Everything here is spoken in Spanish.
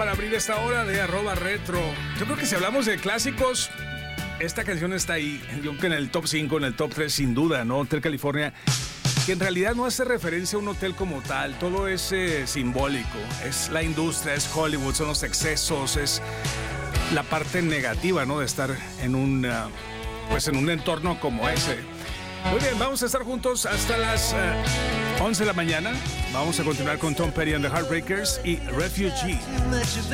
para abrir esta hora de @retro. Yo creo que si hablamos de clásicos, esta canción está ahí. Yo creo que en el top 5, en el top 3 sin duda, ¿no? Hotel California, que en realidad no hace referencia a un hotel como tal, todo es simbólico. Es la industria, es Hollywood, son los excesos, es la parte negativa, ¿no? De estar en un entorno como ese. Muy bien, vamos a estar juntos hasta las 11 de la mañana. Vamos a continuar con Tom Petty and the Heartbreakers y Refugee.